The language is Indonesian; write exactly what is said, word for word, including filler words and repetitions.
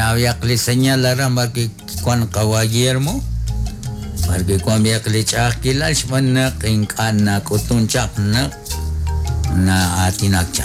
nawyakli señalara marki kwan kawagir mo marki kwan biyakli chakilal shmanak ingkan na kutunchak na na atinakcha